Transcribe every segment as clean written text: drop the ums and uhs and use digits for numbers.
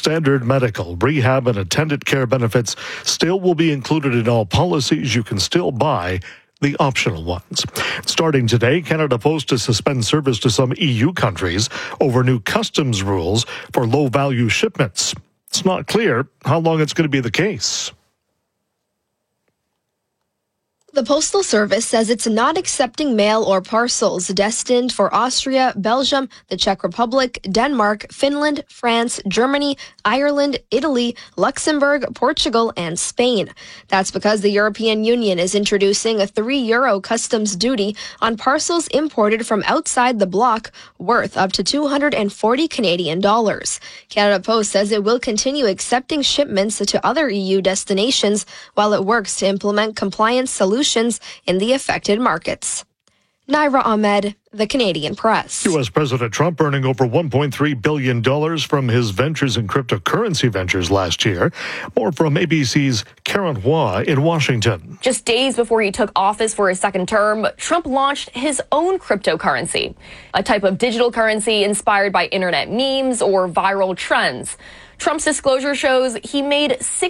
Standard medical, rehab, and attendant care benefits still will be included in all policies. You can still buy the optional ones. Starting today, Canada Post to suspend service to some EU countries over new customs rules for low-value shipments. It's not clear how long it's going to be the case. The Postal Service says it's not accepting mail or parcels destined for Austria, Belgium, the Czech Republic, Denmark, Finland, France, Germany, Ireland, Italy, Luxembourg, Portugal, and Spain. That's because the European Union is introducing a €3 customs duty on parcels imported from outside the bloc worth up to $240 Canadian. Canada Post says it will continue accepting shipments to other EU destinations while it works to implement compliance solutions in the affected markets. Naira Ahmed, The Canadian Press. U.S. President Trump earning over $1.3 billion from his ventures in cryptocurrency ventures last year. More from ABC's Karen Hua in Washington. Just days before he took office for his second term, Trump launched his own cryptocurrency, a type of digital currency inspired by internet memes or viral trends. Trump's disclosure shows he made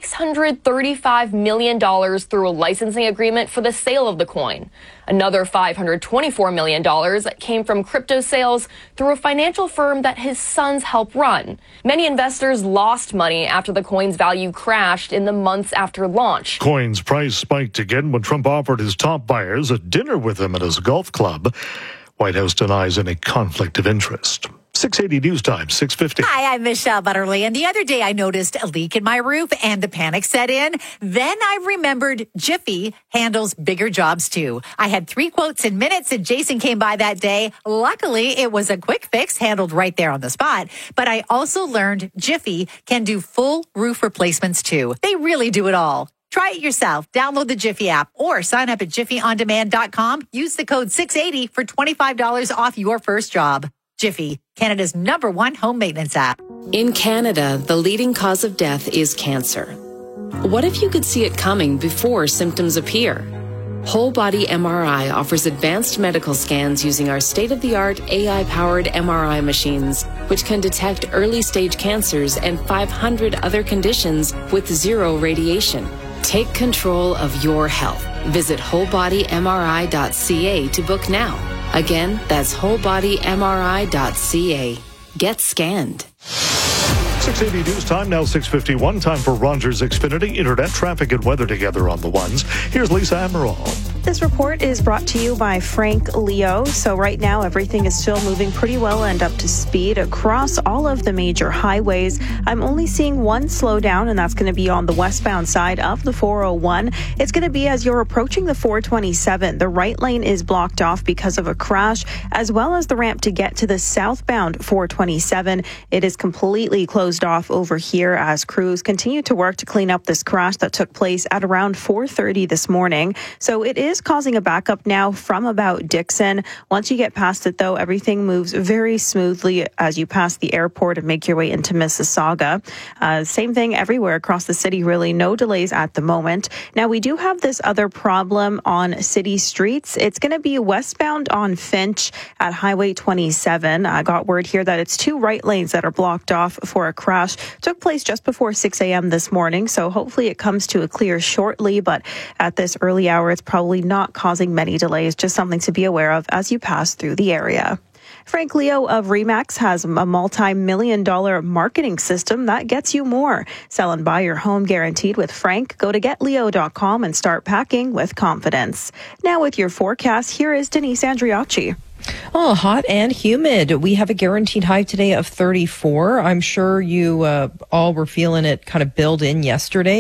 $635 million through a licensing agreement for the sale of the coin. Another $524 million came from crypto sales through a financial firm that his sons help run. Many investors lost money after the coin's value crashed in the months after launch. Coin's price spiked again when Trump offered his top buyers a dinner with him at his golf club. White House denies any conflict of interest. 680 News Time, 6:50. Hi, I'm Michelle Butterly, and the other day I noticed a leak in my roof and the panic set in. Then I remembered Jiffy handles bigger jobs too. I had 3 quotes in minutes and Jason came by that day. Luckily, it was a quick fix handled right there on the spot. But I also learned Jiffy can do full roof replacements too. They really do it all. Try it yourself. Download the Jiffy app or sign up at jiffyondemand.com. Use the code 680 for $25 off your first job. Jiffy, Canada's #1 home maintenance app. In Canada, the leading cause of death is cancer. What if you could see it coming before symptoms appear? Whole Body MRI offers advanced medical scans using our state-of-the-art AI-powered MRI machines, which can detect early-stage cancers and 500 other conditions with 0 radiation. Take control of your health. Visit wholebodymri.ca to book now. Again, that's wholebodymri.ca. Get scanned. 680 News Time, now 6:51. Time for Rogers Xfinity Internet traffic and weather together on the ones. Here's Lisa Amaral. This report is brought to you by Frank Leo. So right now, everything is still moving pretty well and up to speed across all of the major highways. I'm only seeing one slowdown, and that's going to be on the westbound side of the 401. It's going to be as you're approaching the 427. The right lane is blocked off because of a crash, as well as the ramp to get to the southbound 427. It is completely closed off over here as crews continue to work to clean up this crash that took place at around 4:30 this morning. So it is causing a backup now from about Dixon. Once you get past it, though, everything moves very smoothly as you pass the airport and make your way into Mississauga. Same thing everywhere across the city, really. No delays at the moment. Now, we do have this other problem on city streets. It's going to be westbound on Finch at Highway 27. I got word here that it's 2 right lanes that are blocked off for a crash. Took place just before 6 a.m. this morning, so hopefully it comes to a clear shortly, but at this early hour, it's probably not causing many delays, just something to be aware of as you pass through the area. Frank Leo of RE/MAX has a multi-million-dollar marketing system that gets you more. Sell and buy your home guaranteed with Frank. Go to getleo.com and start packing with confidence. Now with your forecast, here is Denise Andriacci. Oh, hot and humid. We have a guaranteed high today of 34. I'm sure you all were feeling it kind of build in yesterday.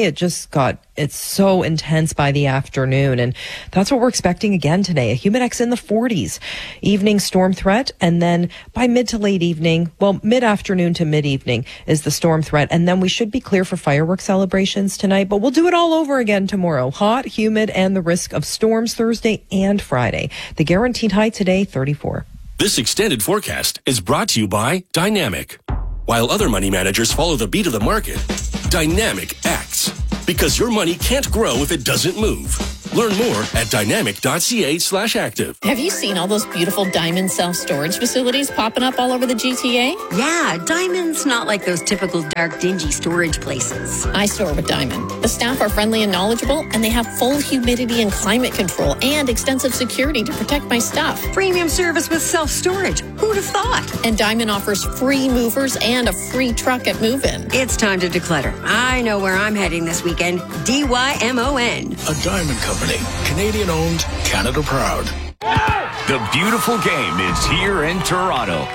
It's so intense by the afternoon, and that's what we're expecting again today. A humidex in the 40s. Evening storm threat, and then by mid to late evening, well, mid-afternoon to mid-evening is the storm threat, and then we should be clear for fireworks celebrations tonight, but we'll do it all over again tomorrow. Hot, humid, and the risk of storms Thursday and Friday. The guaranteed high today, 34. This extended forecast is brought to you by Dynamic. While other money managers follow the beat of the market, Dynamic acts. Because your money can't grow if it doesn't move. Learn more at dynamic.ca/active. Have you seen all those beautiful Diamond self-storage facilities popping up all over the GTA? Yeah, Diamond's not like those typical dark, dingy storage places. I store with Diamond. The staff are friendly and knowledgeable, and they have full humidity and climate control and extensive security to protect my stuff. Premium service with self-storage. Who'd have thought? And Diamond offers free movers and a free truck at move-in. It's time to declutter. I know where I'm heading this weekend. DYMON. A Diamond Company. Canadian owned, Canada proud. The beautiful game is here in Toronto.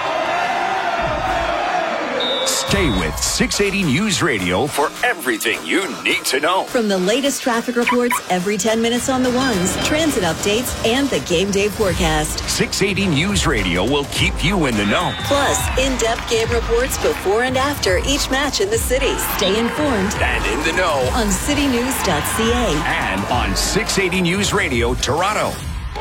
Stay with 680 News Radio for everything you need to know. From the latest traffic reports every 10 minutes on the ones, transit updates, and the game day forecast. 680 News Radio will keep you in the know. Plus, in-depth game reports before and after each match in the city. Stay informed and in the know on citynews.ca and on 680 News Radio Toronto.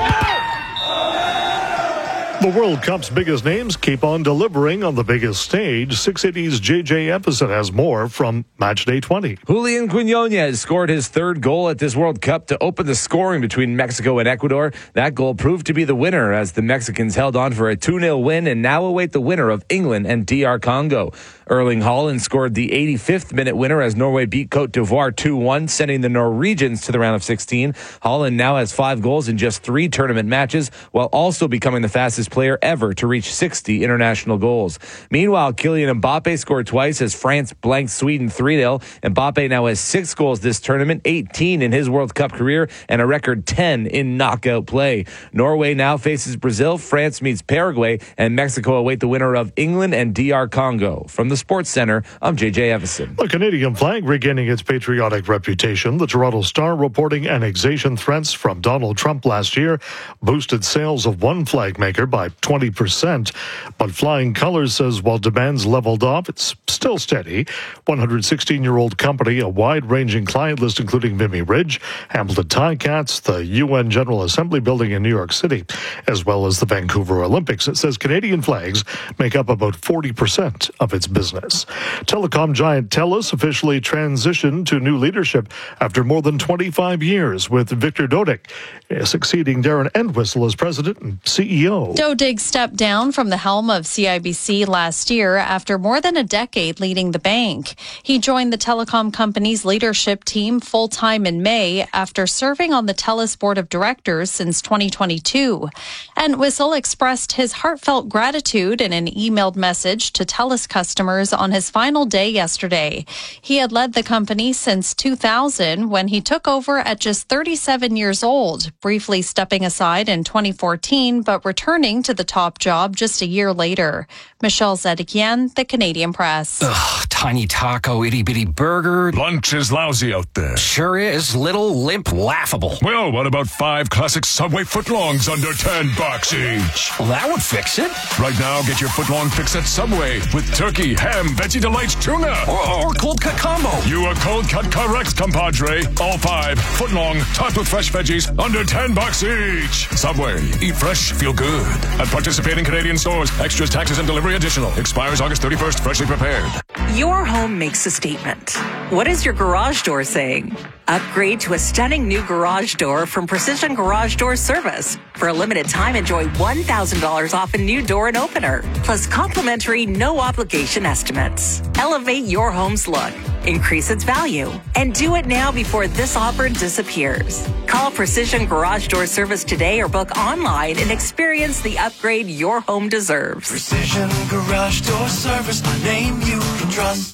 The World Cup's biggest names keep on delivering on the biggest stage. 680's JJ Epperson has more from Matchday 20. Julian Quinones scored his third goal at this World Cup to open the scoring between Mexico and Ecuador. That goal proved to be the winner as the Mexicans held on for a 2-0 win and now await the winner of England and DR Congo. Erling Haaland scored the 85th minute winner as Norway beat Cote d'Ivoire 2-1, sending the Norwegians to the round of 16. Haaland now has 5 goals in just 3 tournament matches, while also becoming the fastest player ever to reach 60 international goals. Meanwhile, Kylian Mbappe scored twice as France blanked Sweden 3-0. Mbappe now has 6 goals this tournament, 18 in his World Cup career, and a record 10 in knockout play. Norway now faces Brazil, France meets Paraguay, and Mexico await the winner of England and DR Congo. From the Sports Center, I'm JJ Epperson. The Canadian flag regaining its patriotic reputation. The Toronto Star reporting annexation threats from Donald Trump last year boosted sales of one flag maker by 20%. But Flying Colors says while demand's leveled off, it's still steady. 116-year-old company, a wide-ranging client list including Vimy Ridge, Hamilton Ticats, the UN General Assembly building in New York City, as well as the Vancouver Olympics. It says Canadian flags make up about 40% of its business. Telecom giant TELUS officially transitioned to new leadership after more than 25 years, with Victor Dodig succeeding Darren Entwistle as president and CEO. Dodig stepped down from the helm of CIBC last year after more than a decade leading the bank. He joined the telecom company's leadership team full-time in May after serving on the TELUS board of directors since 2022. Entwistle expressed his heartfelt gratitude in an emailed message to TELUS customers on his final day yesterday. He had led the company since 2000 when he took over at just 37 years old, briefly stepping aside in 2014 but returning to the top job just a year later. Michelle Zedekian, The Canadian Press. Ugh, tiny taco, itty-bitty burger. Lunch is lousy out there. Sure is. Little, limp, laughable. Well, what about 5 classic Subway footlongs under $10 each? Well, that would fix it. Right now, get your footlong fix at Subway with turkey, ham, Veggie Delights tuna. Or cold cut combo. You are cold cut correct, compadre. All 5 footlong, topped with fresh veggies under $10 each. Subway. Eat fresh, feel good. At participating Canadian stores. Extras, taxes, and delivery additional. Expires August 31st. Freshly prepared. Your home makes a statement. What is your garage door saying? Upgrade to a stunning new garage door from Precision Garage Door Service. For a limited time, enjoy $1,000 off a new door and opener, plus complimentary no-obligation estimates. Elevate your home's look, increase its value, and do it now before this offer disappears. Call Precision Garage Door Service today or book online and experience the upgrade your home deserves. Precision Garage Door Service, a name you can trust.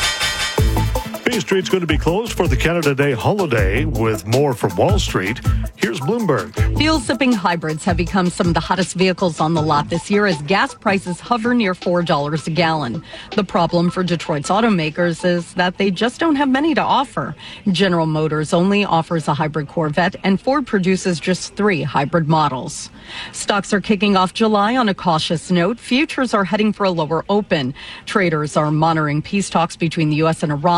Bay Street's going to be closed for the Canada Day holiday. With more from Wall Street, here's Bloomberg. Fuel-sipping hybrids have become some of the hottest vehicles on the lot this year as gas prices hover near $4 a gallon. The problem for Detroit's automakers is that they just don't have many to offer. General Motors only offers a hybrid Corvette, and Ford produces just 3 hybrid models. Stocks are kicking off July on a cautious note. Futures are heading for a lower open. Traders are monitoring peace talks between the U.S. and Iran and the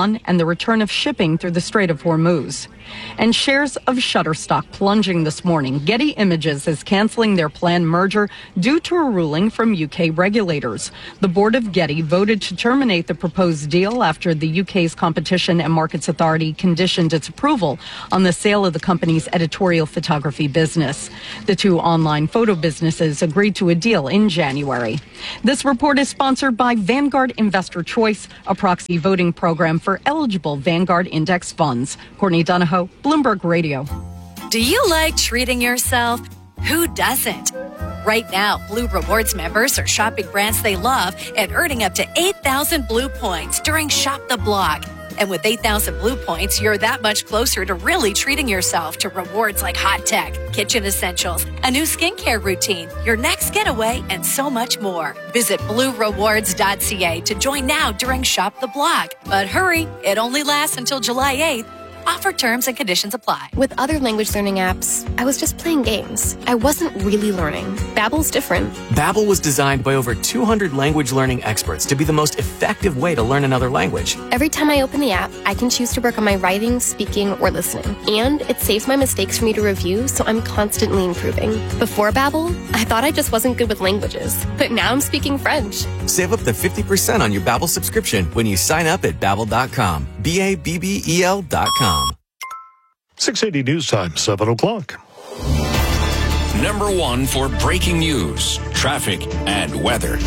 return of shipping through the Strait of Hormuz. And shares of Shutterstock plunging this morning. Getty Images is canceling their planned merger due to a ruling from UK regulators. The board of Getty voted to terminate the proposed deal after the UK's Competition and Markets Authority conditioned its approval on the sale of the company's editorial photography business. The two online photo businesses agreed to a deal in January. This report is sponsored by Vanguard Investor Choice, a proxy voting program for eligible Vanguard Index funds. Courtney Donahoe, Bloomberg Radio. Do you like treating yourself? Who doesn't? Right now, Blue Rewards members are shopping brands they love and earning up to 8,000 Blue points during Shop the Block. And with 8,000 Blue points, you're that much closer to really treating yourself to rewards like hot tech, kitchen essentials, a new skincare routine, your next getaway, and so much more. Visit bluerewards.ca to join now during Shop the Block. But hurry, it only lasts until July 8th. Offer terms and conditions apply. With other language learning apps, I was just playing games. I wasn't really learning. Babbel's different. Babbel was designed by over 200 language learning experts to be the most effective way to learn another language. Every time I open the app, I can choose to work on my writing, speaking, or listening. And it saves my mistakes for me to review, so I'm constantly improving. Before Babbel, I thought I just wasn't good with languages. But now I'm speaking French. Save up to 50% on your Babbel subscription when you sign up at Babbel.com. Babbel.com. 680 News Time, 7 o'clock. Number one for breaking news, traffic, and weather.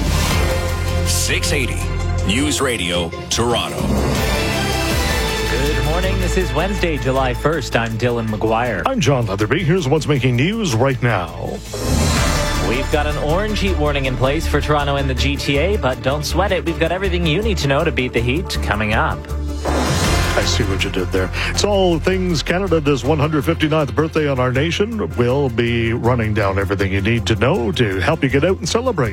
680 News Radio, Toronto. Good morning. This is Wednesday, July 1st. I'm Dylan McGuire. I'm John Leatherby. Here's what's making news right now. We've got an orange heat warning in place for Toronto and the GTA, but don't sweat it. We've got everything you need to know to beat the heat coming up. I see what you did there. It's all things Canada's 159th birthday on our nation. We'll be running down everything you need to know to help you get out and celebrate.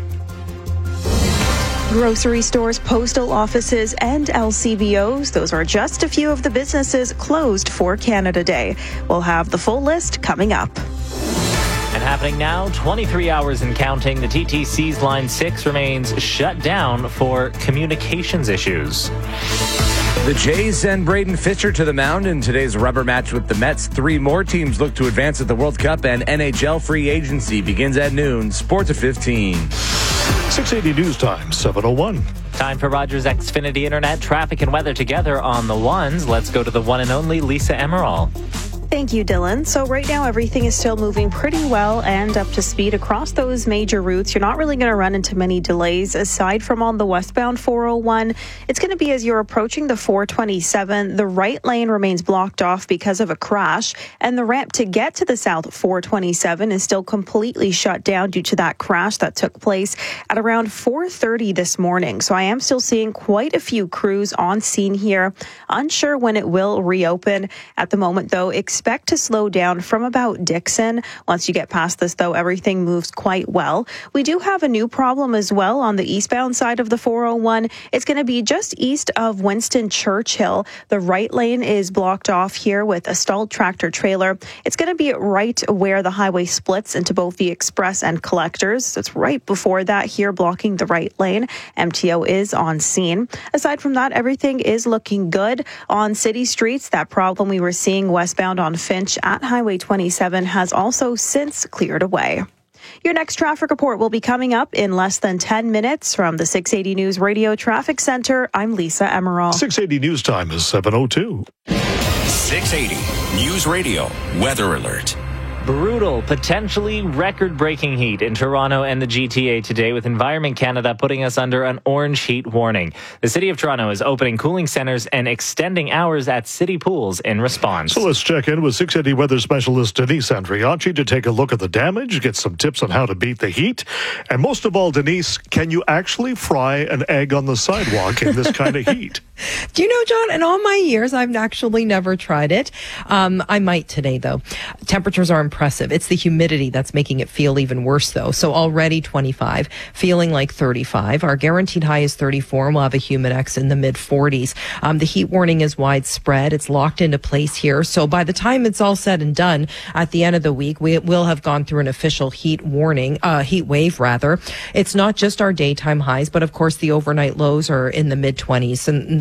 Grocery stores, postal offices, and LCBOs. Those are just a few of the businesses closed for Canada Day. We'll have the full list coming up. And happening now, 23 hours and counting, the TTC's Line 6 remains shut down for communications issues. The Jays send Braden Fisher to the mound in today's rubber match with the Mets. 3 more teams look to advance at the World Cup, and NHL free agency begins at noon. Sports at 15. 680 News Time, 7:01. Time for Rogers Xfinity Internet, traffic and weather together on the ones. Let's go to the one and only Lisa Emerald. Thank you, Dylan. So right now, everything is still moving pretty well and up to speed across those major routes. You're not really going to run into many delays aside from on the westbound 401. It's going to be as you're approaching the 427. The right lane remains blocked off because of a crash, and the ramp to get to the south 427 is still completely shut down due to that crash that took place at around 4:30 this morning. So I am still seeing quite a few crews on scene here. Unsure when it will reopen. At the moment, though, expect to slow down from about Dixon. Once you get past this, though, everything moves quite well. We do have a new problem as well on the eastbound side of the 401. It's going to be just east of Winston Churchill. The right lane is blocked off here with a stalled tractor trailer. It's going to be right where the highway splits into both the express and collectors. So it's right before that here, blocking the right lane. MTO is on scene. Aside from that, everything is looking good. On city streets, that problem we were seeing westbound on Finch at Highway 27 has also since cleared away. Your next traffic report will be coming up in less than 10 minutes from the 680 News Radio Traffic Center. I'm Lisa Emerald. 680 News Time is 7:02. 680 News Radio Weather Alert. Brutal, potentially record-breaking heat in Toronto and the GTA today, with Environment Canada putting us under an orange heat warning. The City of Toronto is opening cooling centres and extending hours at city pools in response. So let's check in with 680 weather specialist Denise Andriacci to take a look at the damage, get some tips on how to beat the heat. And most of all, Denise, can you actually fry an egg on the sidewalk in this kind of heat? Do you know, John, in all my years, I've actually never tried it. I might today, though. Temperatures are impressive. It's the humidity that's making it feel even worse, though. So already 25, feeling like 35. Our guaranteed high is 34, and we'll have a humidex in the mid-40s. The heat warning is widespread. It's locked into place here. So by the time it's all said and done, at the end of the week, we will have gone through an official heat wave, rather. It's not just our daytime highs, but of course the overnight lows are in the mid-20s, and that's kind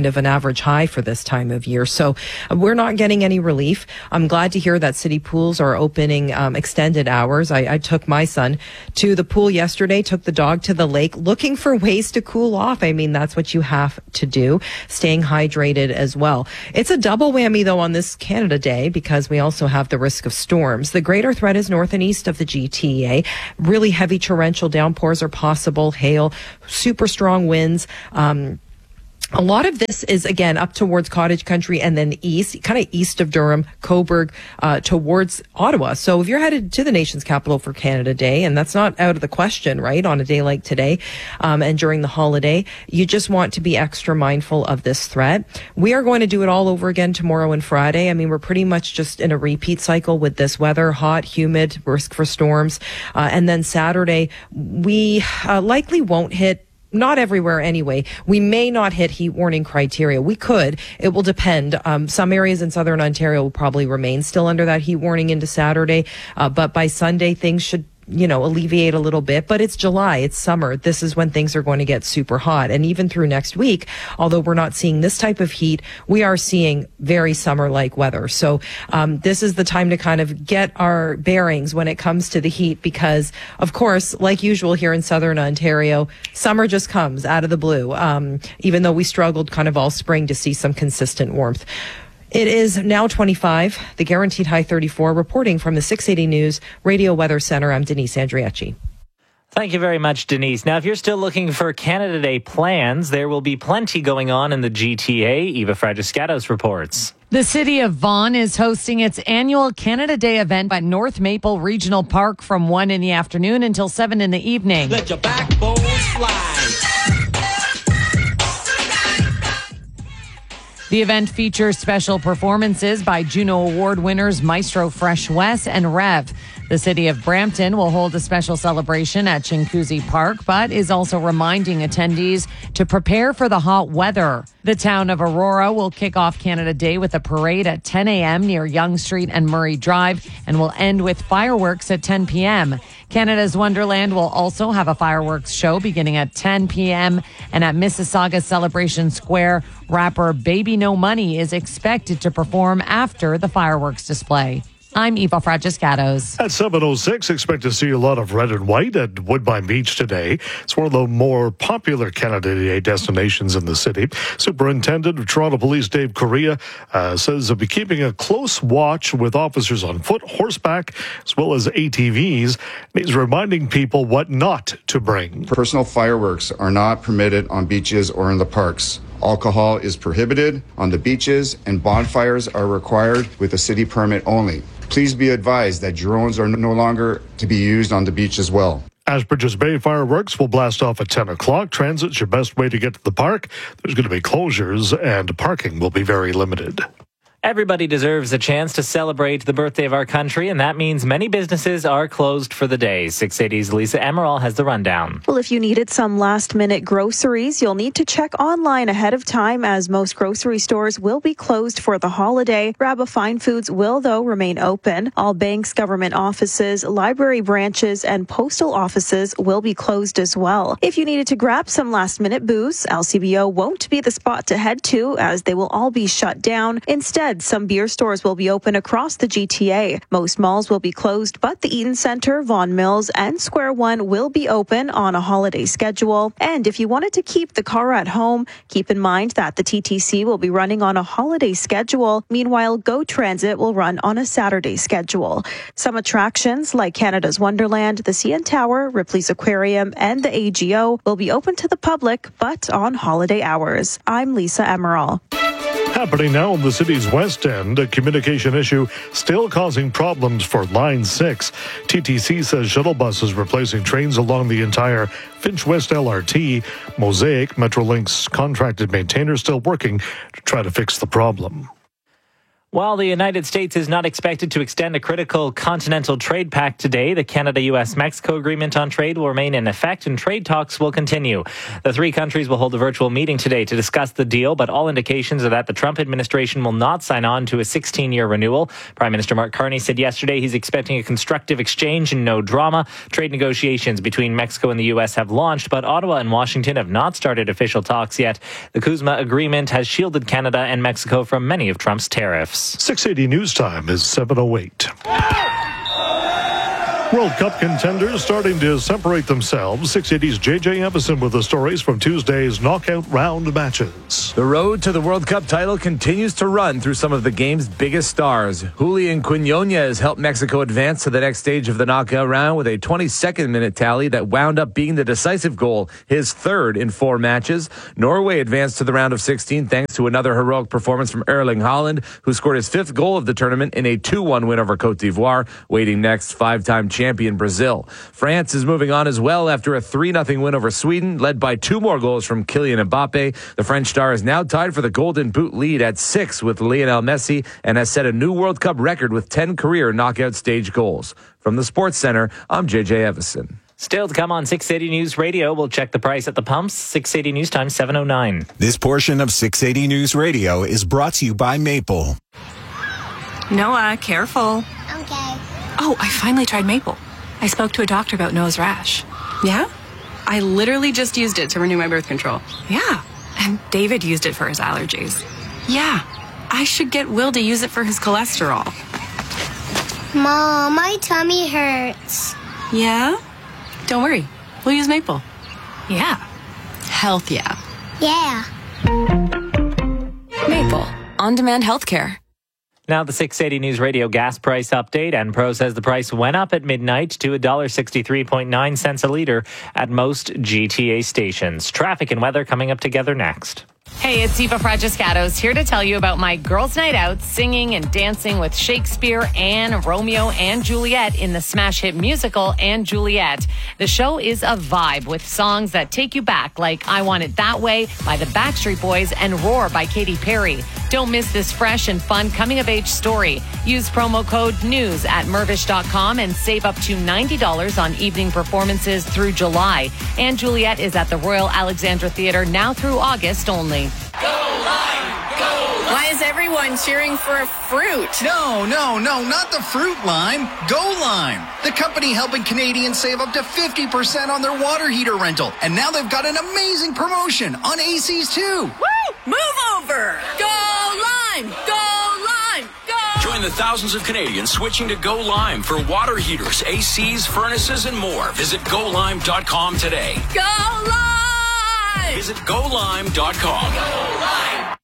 kind of an average high for this time of year. So we're not getting any relief. I'm glad to hear that city pools are opening extended hours. I took my son to the pool yesterday, took the dog to the lake, looking for ways to cool off. I mean, that's what you have to do, staying hydrated as well. It's a double whammy, though, on this Canada Day, because we also have the risk of storms. The greater threat is north and east of the GTA. Really heavy torrential downpours are possible, hail, super strong winds. A lot of this is, again, up towards Cottage Country and then east, kind of east of Durham, Cobourg, towards Ottawa. So if you're headed to the nation's capital for Canada Day, and that's not out of the question, right, on a day like today, and during the holiday, you just want to be extra mindful of this threat. We are going to do it all over again tomorrow and Friday. I mean, we're pretty much just in a repeat cycle with this weather, hot, humid, risk for storms. And then Saturday, we likely won't hit, not everywhere anyway. We may not hit heat warning criteria. We could. It will depend. Some areas in southern Ontario will probably remain still under that heat warning into Saturday. But by Sunday, things should, alleviate a little bit. But it's July. It's summer. This is when things are going to get super hot. And even through next week, although we're not seeing this type of heat, we are seeing very summer-like weather. So this is the time to kind of get our bearings when it comes to the heat because, of course, like usual here in southern Ontario, summer just comes out of the blue, even though we struggled kind of all spring to see some consistent warmth. It is now 25, the guaranteed high 34. Reporting from the 680 News Radio Weather Center, I'm Denise Andriacci. Thank you very much, Denise. Now, if you're still looking for Canada Day plans, there will be plenty going on in the GTA. Eva Fragiscatos reports. The city of Vaughan is hosting its annual Canada Day event at North Maple Regional Park from 1 in the afternoon until 7 in the evening. Let your backbones fly. The event features special performances by Juno Award winners Maestro Fresh Wes and Rev. The city of Brampton will hold a special celebration at Chinguacousy Park, but is also reminding attendees to prepare for the hot weather. The town of Aurora will kick off Canada Day with a parade at 10 a.m. near Yonge Street and Murray Drive and will end with fireworks at 10 p.m. Canada's Wonderland will also have a fireworks show beginning at 10 p.m. And at Mississauga Celebration Square, rapper Baby No Money is expected to perform after the fireworks display. I'm Eva Fragiscatos. At 7:06, expect to see a lot of red and white at Woodbine Beach today. It's one of the more popular Canada Day destinations in the city. Superintendent of Toronto Police Dave Correa says they'll be keeping a close watch with officers on foot, horseback, as well as ATVs. He's reminding people what not to bring. Personal fireworks are not permitted on beaches or in the parks. Alcohol is prohibited on the beaches, and bonfires are required with a city permit only. Please be advised that drones are no longer to be used on the beach as well. Ashbridges Bay fireworks will blast off at 10 o'clock. Transit's your best way to get to the park. There's going to be closures, and parking will be very limited. Everybody deserves a chance to celebrate the birthday of our country, and that means many businesses are closed for the day. 680's Lisa Emerald has the rundown. Well, if you needed some last-minute groceries, you'll need to check online ahead of time as most grocery stores will be closed for the holiday. Rabba Fine Foods will, though, remain open. All banks, government offices, library branches, and postal offices will be closed as well. If you needed to grab some last-minute booze, LCBO won't be the spot to head to as they will all be shut down. Instead, some beer stores will be open across the GTA. Most malls will be closed, but the Eaton Centre, Vaughan Mills, and Square One will be open on a holiday schedule. And if you wanted to keep the car at home, keep in mind that the TTC will be running on a holiday schedule. Meanwhile, GO Transit will run on a Saturday schedule. Some attractions like Canada's Wonderland, the CN Tower, Ripley's Aquarium, and the AGO will be open to the public, but on holiday hours. I'm Lisa Emerald. Happening now in the city's west end, a communication issue still causing problems for Line 6. TTC says shuttle buses replacing trains along the entire Finch West LRT. Mosaic, Metrolinx's contracted maintainer, still working to try to fix the problem. While the United States is not expected to extend a critical continental trade pact today, the Canada-US-Mexico Agreement on Trade will remain in effect and trade talks will continue. The three countries will hold a virtual meeting today to discuss the deal, but all indications are that the Trump administration will not sign on to a 16-year renewal. Prime Minister Mark Carney said yesterday he's expecting a constructive exchange and no drama. Trade negotiations between Mexico and the U.S. have launched, but Ottawa and Washington have not started official talks yet. The CUSMA agreement has shielded Canada and Mexico from many of Trump's tariffs. 680 News Time is 7:08. World Cup contenders starting to separate themselves. 680's J.J. Evison with the stories from Tuesday's knockout round matches. The road to the World Cup title continues to run through some of the game's biggest stars. Julian Quinones helped Mexico advance to the next stage of the knockout round with a 22nd minute tally that wound up being the decisive goal, his third in 4 matches. Norway advanced to the round of 16 thanks to another heroic performance from Erling Haaland, who scored his 5th goal of the tournament in a 2-1 win over Cote d'Ivoire. Waiting next, 5-time champion Brazil. France is moving on as well after a 3-0 win over Sweden, led by 2 more goals from Kylian Mbappe. The French star is now tied for the Golden Boot lead at 6 with Lionel Messi and has set a new World Cup record with 10 career knockout stage goals. From the Sports Center, I'm J.J. Evison. Still to come on 680 News Radio, we'll check the price at the pumps. 680 News Time, 7:09. This portion of 680 News Radio is brought to you by Maple. Noah, careful. Okay. Oh, I finally tried Maple. I spoke to a doctor about Noah's rash. Yeah? I literally just used it to renew my birth control. Yeah. And David used it for his allergies. Yeah. I should get Will to use it for his cholesterol. Mom, my tummy hurts. Yeah? Don't worry. We'll use Maple. Yeah. Health, yeah. Yeah. Maple. On-demand healthcare. Now the 680 News Radio gas price update. Enpro says the price went up at midnight to $1.63.9 a litre at most GTA stations. Traffic and weather coming up together next. Hey, it's Eva Fragiscatos here to tell you about my girls' night out singing and dancing with Shakespeare and Romeo and Juliet in the smash hit musical And Juliet. The show is a vibe with songs that take you back, like I Want It That Way by the Backstreet Boys and Roar by Katy Perry. Don't miss this fresh and fun coming-of-age story. Use promo code NEWS at Mirvish.com and save up to $90 on evening performances through July. And Juliet is at the Royal Alexandra Theatre now through August only. Go Lime! Go Lime! Why is everyone cheering for a fruit? No, not the fruit lime. Go Lime, the company helping Canadians save up to 50% on their water heater rental. And now they've got an amazing promotion on ACs too. Woo! Move over! Go Lime! Go Lime! Go! Join the thousands of Canadians switching to Go Lime for water heaters, ACs, furnaces, and more. Visit GoLime.com today. Go Lime! Visit GoLime.com. Go Lime!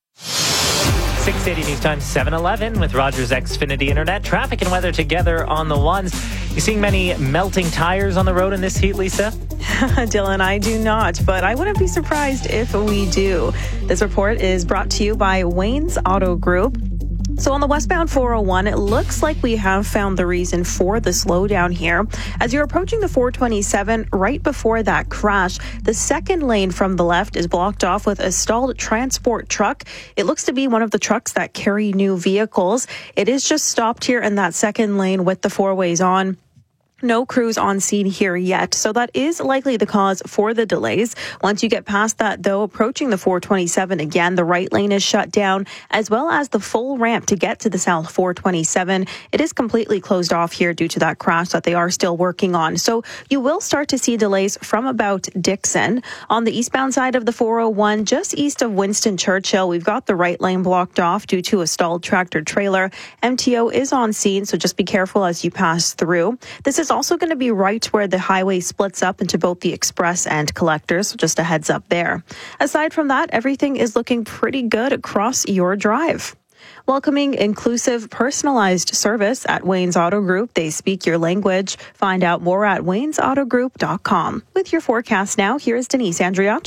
680 News Time, 7:11 with Rogers Xfinity Internet. Traffic and weather together on the ones. You seeing many melting tires on the road in this heat, Lisa? Dylan, I do not, but I wouldn't be surprised if we do. This report is brought to you by Wayne's Auto Group. So on the westbound 401, it looks like we have found the reason for the slowdown here. As you're approaching the 427, right before that crash, the second lane from the left is blocked off with a stalled transport truck. It looks to be one of the trucks that carry new vehicles. It is just stopped here in that second lane with the 4-ways on. No crews on scene here yet, so that is likely the cause for the delays. Once you get past that, though, approaching the 427 again, the right lane is shut down, as well as the full ramp to get to the south 427. It is completely closed off here due to that crash that they are still working on. So you will start to see delays from about Dixon. On the eastbound side of the 401, just east of Winston Churchill, we've got the right lane blocked off due to a stalled tractor trailer. MTO is on scene, so just be careful as you pass through. This is also going to be right where the highway splits up into both the express and collectors, so just a heads up there. Aside from that, everything is looking pretty good across your drive. Welcoming inclusive, personalized service at Wayne's Auto Group. They speak your language. Find out more at waynesautogroup.com. With your forecast now, here's Denise Andriacci.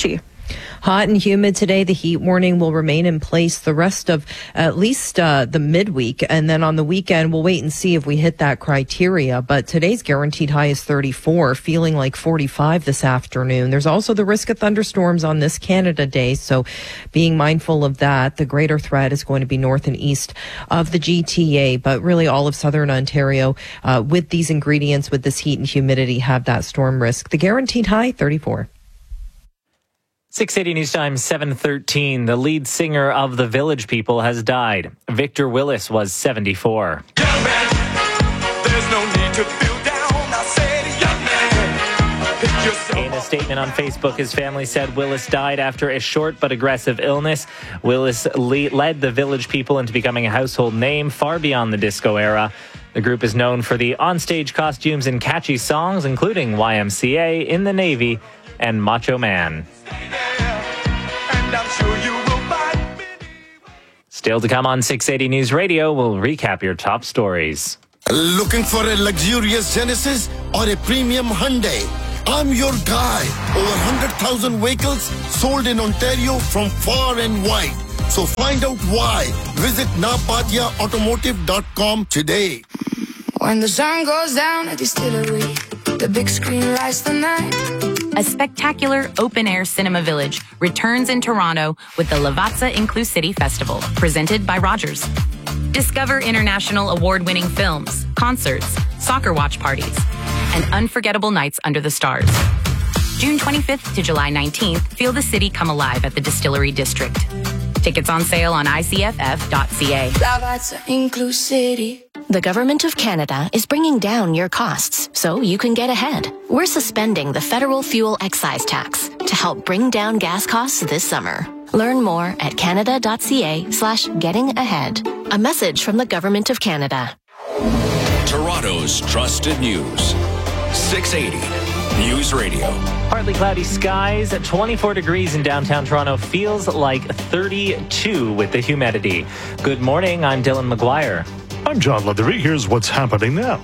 Hot and humid today. The heat warning will remain in place the rest of at least the midweek. And then on the weekend, we'll wait and see if we hit that criteria. But today's guaranteed high is 34, feeling like 45 this afternoon. There's also the risk of thunderstorms on this Canada Day. So being mindful of that, the greater threat is going to be north and east of the GTA. But really all of southern Ontario with these ingredients, with this heat and humidity, have that storm risk. The guaranteed high, 34. 680 News Time 7:13. The lead singer of the Village People has died. Victor Willis was 74. Young man, there's no need to feel down. I said, young man, pick yourself In a statement on Facebook, his family said Willis died after a short but aggressive illness. Willis led the Village People into becoming a household name far beyond the disco era. The group is known for the onstage costumes and catchy songs, including YMCA, In the Navy, and Macho Man. Still to come on 680 News Radio, we'll recap your top stories. Looking for a luxurious Genesis or a premium Hyundai? I'm your guy. Over 100,000 vehicles sold in Ontario from far and wide. So find out why. Visit napatiaautomotive.com today. When the sun goes down at the distillery, the big screen lights the night. A spectacular open-air cinema village returns in Toronto with the Lavazza Inclusivity Festival, presented by Rogers. Discover international award-winning films, concerts, soccer watch parties, and unforgettable nights under the stars. June 25th to July 19th, feel the city come alive at the Distillery District. Tickets on sale on icff.ca. Lavazza Inclusivity. The Government of Canada is bringing down your costs so you can get ahead. We're suspending the federal fuel excise tax to help bring down gas costs this summer. Learn more at canada.ca/gettingahead. A message from the Government of Canada. Toronto's trusted news. 680 News Radio. Partly cloudy skies, 24 degrees in downtown Toronto, feels like 32 with the humidity. Good morning, I'm Dylan McGuire. I'm John Leathery. Here's what's happening now.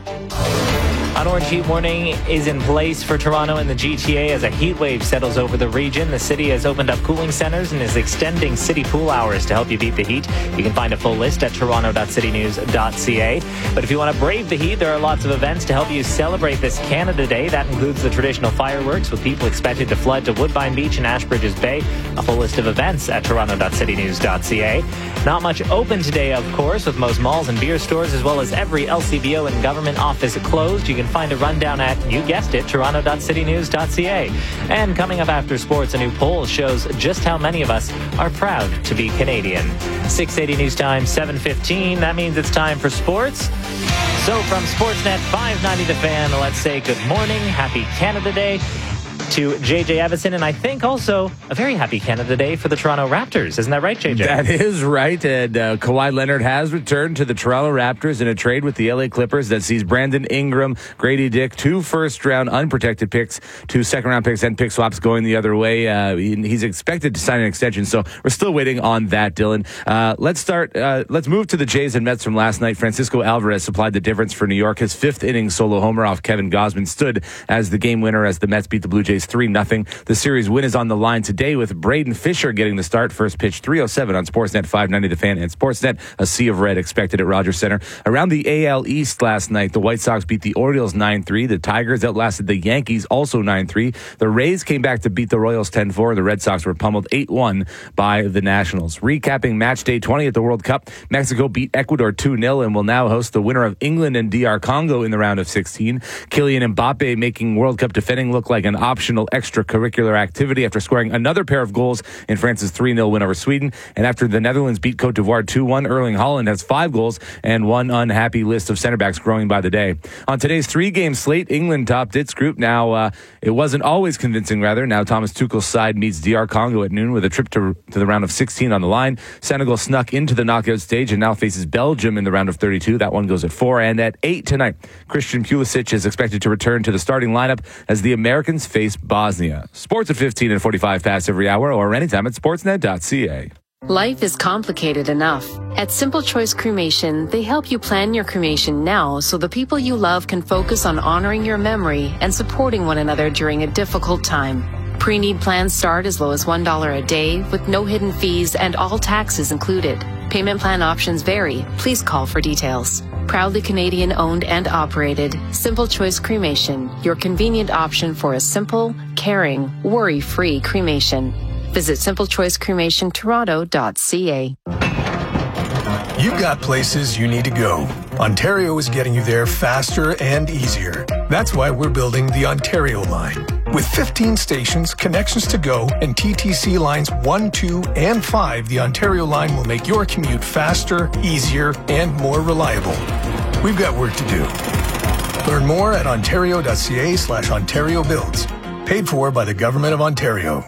An orange heat warning is in place for Toronto and the GTA as a heat wave settles over the region. The city has opened up cooling centers and is extending city pool hours to help you beat the heat. You can find a full list at toronto.citynews.ca. But if you want to brave the heat, there are lots of events to help you celebrate this Canada Day. That includes the traditional fireworks, with people expected to flood to Woodbine Beach and Ashbridges Bay. A full list of events at toronto.citynews.ca. Not much open today, of course, with most malls and beer stores, as well as every LCBO and government office closed. You can find a rundown at, you guessed it, toronto.citynews.ca. And coming up after sports, a new poll shows just how many of us are proud to be Canadian. 680 News Time, 7:15. That means it's time for sports. So from Sportsnet 590 The Fan, let's say good morning, happy Canada Day to JJ Evison, and I think also a very happy Canada Day for the Toronto Raptors. Isn't that right, JJ? That is right, and Kawhi Leonard has returned to the Toronto Raptors in a trade with the LA Clippers that sees Brandon Ingram, Grady Dick, 2 first-round unprotected picks, 2 second-round picks, and pick swaps going the other way. He's expected to sign an extension, so we're still waiting on that, Dylan. Let's move to the Jays and Mets from last night. Francisco Alvarez supplied the difference for New York. His 5th inning solo homer off Kevin Gausman stood as the game winner as the Mets beat the Blue Jays 3-0. The series win is on the line today with Braden Fisher getting the start. First pitch 3:07 on Sportsnet 590 The Fan and Sportsnet. A sea of red expected at Rogers Center. Around the AL East last night, the White Sox beat the Orioles 9-3. The Tigers outlasted the Yankees also 9-3. The Rays came back to beat the Royals 10-4. The Red Sox were pummeled 8-1 by the Nationals. Recapping match day 20 at the World Cup, Mexico beat Ecuador 2-0 and will now host the winner of England and DR Congo in the round of 16. Kylian Mbappe making World Cup defending look like an optional extracurricular activity after scoring another pair of goals in France's 3-0 win over Sweden. And after the Netherlands beat Cote d'Ivoire 2-1, Erling Haaland has 5 goals and one unhappy list of center backs growing by the day. On today's 3-game slate, England topped its group. Now, it wasn't always convincing, rather. Now Thomas Tuchel's side meets DR Congo at noon with a trip to the round of 16 on the line. Senegal snuck into the knockout stage and now faces Belgium in the round of 32. That one goes at 4. And at 8 tonight, Christian Pulisic is expected to return to the starting lineup as the Americans face Bosnia. Sports at 15 and 45 past every hour or anytime at sportsnet.ca. Life is complicated enough. At Simple Choice Cremation, they help you plan your cremation now so the people you love can focus on honoring your memory and supporting one another during a difficult time. Pre-need plans start as low as $1 a day with no hidden fees and all taxes included. Payment plan options vary. Please call for details. Proudly Canadian owned and operated, Simple Choice Cremation, your convenient option for a simple, caring, worry-free cremation. Visit simplechoicecremationtoronto.ca. You've got places you need to go. Ontario is getting you there faster and easier. That's why we're building the Ontario Line. With 15 stations, connections to go, and TTC lines 1, 2, and 5, the Ontario Line will make your commute faster, easier, and more reliable. We've got work to do. Learn more at ontario.ca/Ontario Builds. Paid for by the Government of Ontario.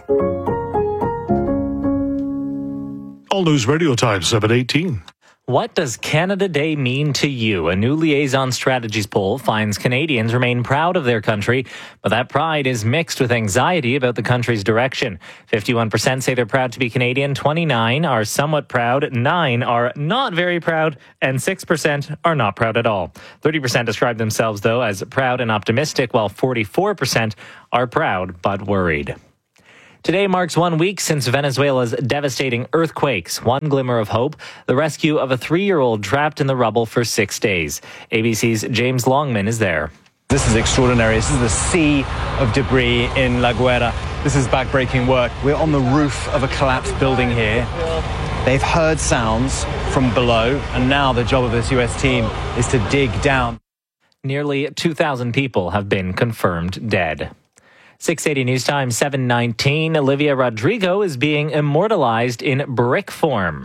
All News Radio Time, 7:18. What does Canada Day mean to you? A new Liaison Strategies poll finds Canadians remain proud of their country, but that pride is mixed with anxiety about the country's direction. 51% say they're proud to be Canadian, 29% are somewhat proud, 9% are not very proud, and 6% are not proud at all. 30% describe themselves, though, as proud and optimistic, while 44% are proud but worried. Today marks 1 week since Venezuela's devastating earthquakes. One glimmer of hope, the rescue of a 3-year-old trapped in the rubble for 6 days. ABC's James Longman is there. This is extraordinary. This is the sea of debris in La Guaira. This is backbreaking work. We're on the roof of a collapsed building here. They've heard sounds from below, and now the job of this US team is to dig down. Nearly 2,000 people have been confirmed dead. 680 News Time, 7:19. Olivia Rodrigo is being immortalized in brick form.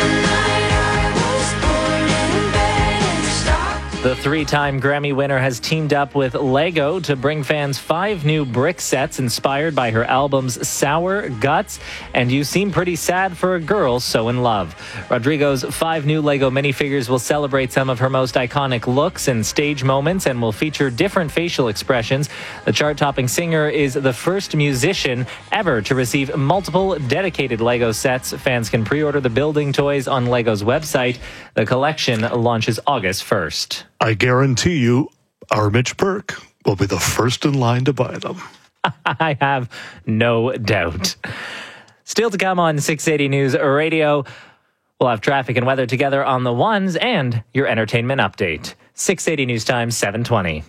The 3-time Grammy winner has teamed up with Lego to bring fans 5 new brick sets inspired by her albums Sour, Guts, and You Seem Pretty Sad for a Girl So in Love. Rodrigo's 5 new Lego minifigures will celebrate some of her most iconic looks and stage moments and will feature different facial expressions. The chart-topping singer is the first musician ever to receive multiple dedicated Lego sets. Fans can pre-order the building toys on Lego's website. The collection launches August 1st. I guarantee you, our Mitch Burke will be the first in line to buy them. I have no doubt. Still to come on 680 News Radio, we'll have traffic and weather together on the ones and your entertainment update. 680 News Time, 7:20.